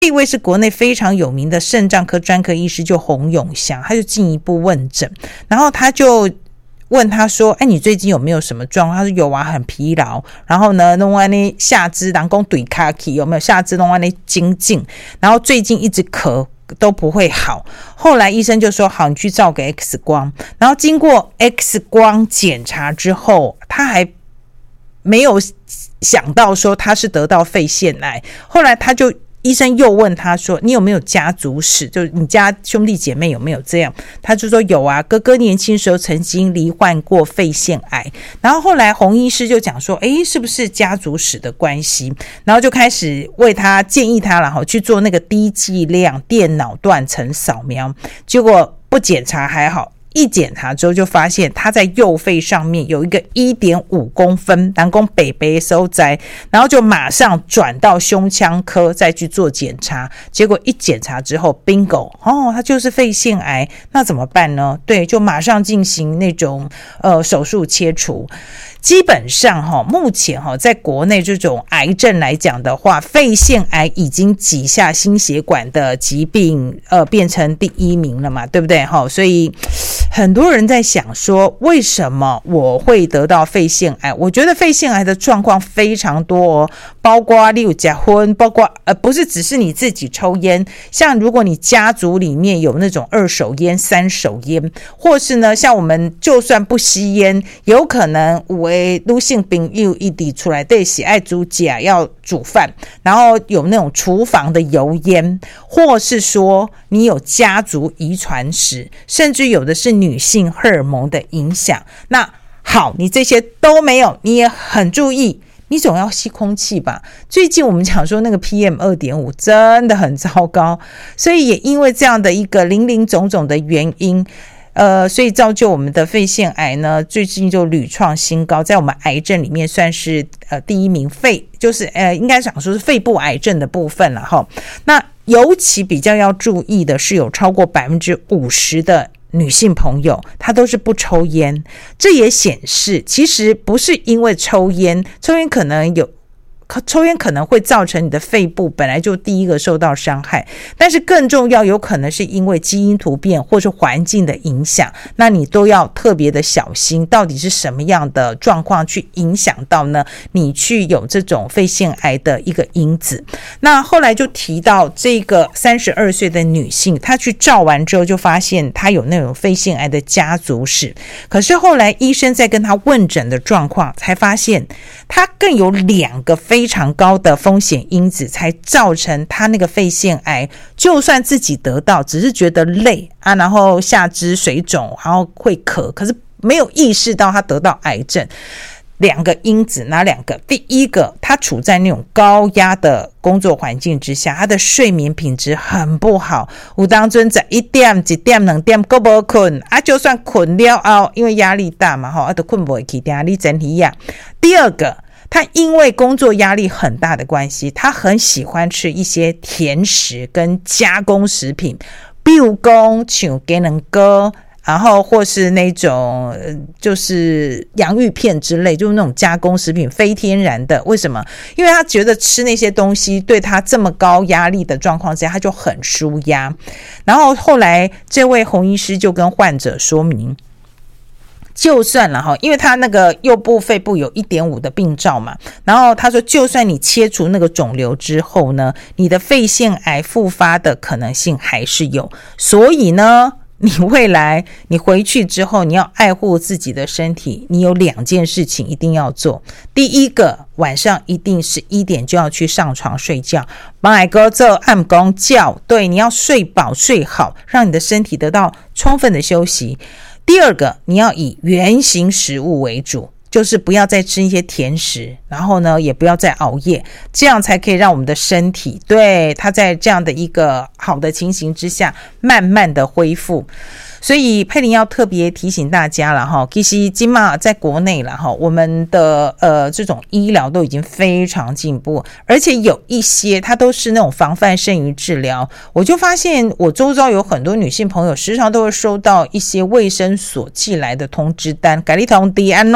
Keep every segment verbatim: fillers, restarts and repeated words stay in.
这位是国内非常有名的肾脏科专科医师，就洪永祥，他就进一步问诊，然后他就问他说，哎，你最近有没有什么状况？他说有啊，很疲劳，然后呢弄完那下肢人讲对卡起，有没有下肢弄完那精进，然后最近一直咳都不会好。后来医生就说好，你去照个 X 光，然后经过 X 光检查之后，他还没有想到说他是得到肺腺癌。后来他就医生又问他说，你有没有家族史，就是你家兄弟姐妹有没有这样？他就说有啊，哥哥年轻时候曾经罹患过肺腺癌。然后后来洪医师就讲说，诶，是不是家族史的关系？然后就开始为他建议他了去做那个低剂量电脑断层扫描。结果不检查还好，一检查之后就发现他在右肺上面有一个 一点五公分人说北北收窄，然后就马上转到胸腔科再去做检查。结果一检查之后 bingo， 哦，他就是肺腺癌。那怎么办呢？对，就马上进行那种呃手术切除。基本上哈，目前哈，在国内这种癌症来讲的话，肺腺癌已经挤下心血管的疾病，呃，变成第一名了嘛，对不对哈？所以很多人在想说，为什么我会得到肺腺癌？我觉得肺腺癌的状况非常多哦，包括你有结婚，包括呃，不是只是你自己抽烟，像如果你家族里面有那种二手烟、三手烟，或是呢，像我们就算不吸烟，有可能我女性朋友一直出来对喜爱煮家要煮饭，然后有那种厨房的油烟，或是说你有家族遗传史，甚至有的是女性荷尔蒙的影响。那好，你这些都没有，你也很注意，你总要吸空气吧。最近我们讲说那个 P M 二点五 真的很糟糕，所以也因为这样的一个林林总总的原因，呃，所以造就我们的肺腺癌呢，最近就屡创新高，在我们癌症里面算是呃第一名，肺就是呃应该讲说是肺部癌症的部分了哈。那尤其比较要注意的是，有超过 百分之五十 的女性朋友她都是不抽烟，这也显示其实不是因为抽烟，抽烟可能有抽烟可能会造成你的肺部本来就第一个受到伤害，但是更重要有可能是因为基因突变或是环境的影响，那你都要特别的小心，到底是什么样的状况去影响到呢你去有这种肺腺癌的一个因子。那后来就提到这个三十二岁的女性，她去照完之后就发现她有那种肺腺癌的家族史，可是后来医生在跟她问诊的状况才发现她更有两个非常高的风险因子，才造成她那个肺腺癌，就算自己得到只是觉得累啊，然后下肢水肿，然后会咳，可是没有意识到她得到癌症。两个因子，哪两个？第一个，他处在那种高压的工作环境之下，他的睡眠品质很不好，有当阵在一点、一点、两点都没困啊，就算困了后，因为压力大嘛，哈，啊，都困不回去，压力整体呀。第二个，他因为工作压力很大的关系，他很喜欢吃一些甜食跟加工食品，比如说像鸡卵糕，然后或是那种就是洋芋片之类，就是那种加工食品，非天然的。为什么？因为他觉得吃那些东西对他这么高压力的状况之下，他就很抒压。然后后来这位洪医师就跟患者说明，就算了哈，因为他那个右部肺部有 一点五 的病灶嘛，然后他说就算你切除那个肿瘤之后呢，你的肺腺癌复发的可能性还是有。所以呢，你未来你回去之后，你要爱护自己的身体，你有两件事情一定要做。第一个，晚上一定十一点就要去上床睡觉，买个这暗光觉，对，你要睡饱睡好，让你的身体得到充分的休息。第二个，你要以原型食物为主，就是不要再吃一些甜食，然后呢也不要再熬夜，这样才可以让我们的身体对它在这样的一个好的情形之下慢慢的恢复。所以佩玲要特别提醒大家了哈，其实今嘛在国内了哈，我们的呃这种医疗都已经非常进步，而且有一些它都是那种防范胜于治疗。我就发现我周遭有很多女性朋友时常都会收到一些卫生所寄来的通知单，改立通知安怎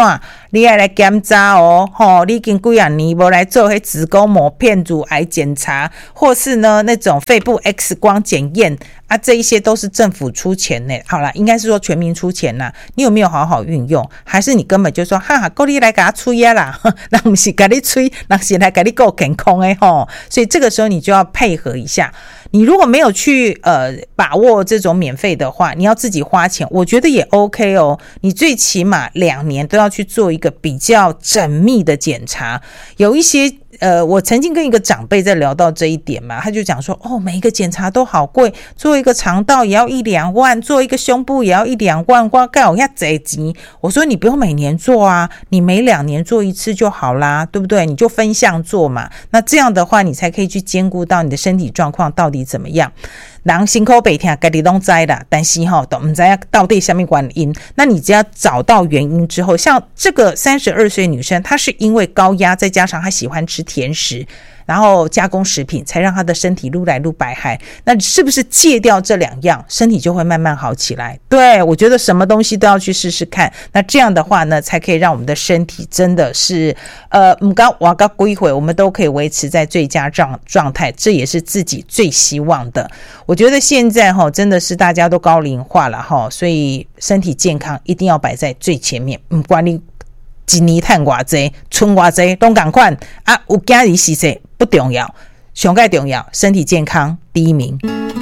你要来检查哦，吼，你已经几啊年无来做迄子宫膜片乳癌检查，或是呢那种肺部 X 光检验啊，这一些都是政府出钱呢。好啦，应该是说全民出钱啦。你有没有好好运用？还是你根本就说哈哈，够你来给他吹呀啦，那不是给你吹，那是来给你够健康的吼。所以这个时候你就要配合一下。你如果没有去呃把握这种免费的话，你要自己花钱，我觉得也 OK 哦。你最起码两年都要去做一个比较缜密的检查。有一些呃，我曾经跟一个长辈在聊到这一点嘛，他就讲说，哦，每一个检查都好贵，做一个肠道也要一两万，做一个胸部也要一两万，我盖我要这急。我说你不用每年做啊，你每两年做一次就好啦，对不对？你就分项做嘛，那这样的话，你才可以去兼顾到你的身体状况到底怎么样。人辛苦白听，自己都知啦，但是哈都不知道到底什么原因。那你只要找到原因之后，像这个三十二岁女生，她是因为高压，再加上她喜欢吃甜食，然后加工食品，才让她的身体撸来撸白害。那是不是戒掉这两样，身体就会慢慢好起来？对，我觉得什么东西都要去试试看。那这样的话呢，才可以让我们的身体真的是呃，不刚我刚归回，我们都可以维持在最佳状状态，这也是自己最希望的。我觉得现在哈真的是大家都高龄化了哈，所以身体健康一定要摆在最前面。不管你一年赚多少存多少都赶快啊，有家里是谁不重要，上最重要身体健康第一名。